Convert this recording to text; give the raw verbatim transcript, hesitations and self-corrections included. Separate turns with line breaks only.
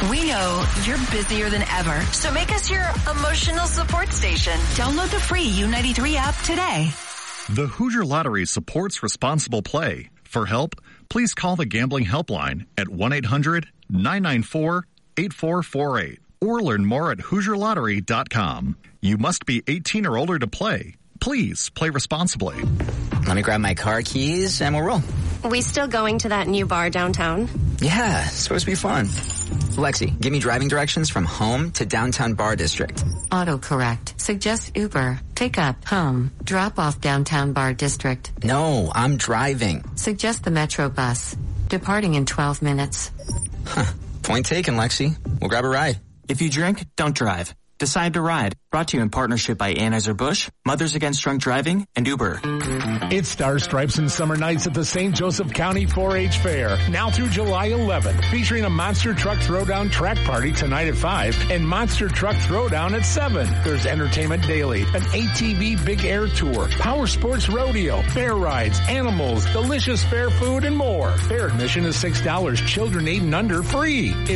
We know you're busier than ever, so make us your emotional support station. Download the free U ninety-three app today.
The Hoosier Lottery supports responsible play. For help, please call the gambling helpline at one eight hundred nine nine four eight four four eight or learn more at hoosier lottery dot com. You must be eighteen or older to play. Please play responsibly.
Let me grab my car keys and we'll roll.
We still going to that new bar downtown?
Yeah, it's supposed to be fun. Lexi, give me driving directions from home to downtown Bar District.
Autocorrect. Suggest Uber. Pick up. Home. Drop off downtown Bar District.
No, I'm driving.
Suggest the Metro bus. Departing in twelve minutes.
Huh. Point taken, Lexi. We'll grab a ride.
If you drink, don't drive. Decide to Ride. Brought to you in partnership by Anheuser-Busch, Mothers Against Drunk Driving, and Uber.
It's Star Stripes and Summer Nights at the Saint Joseph County four H Fair, now through July eleventh, featuring a Monster Truck Throwdown track party tonight at five and Monster Truck Throwdown at seven. There's entertainment daily, an A T V Big Air Tour, Power Sports Rodeo, bear rides, animals, delicious fair food, and more. Fair admission is six dollars. Children eight and under free.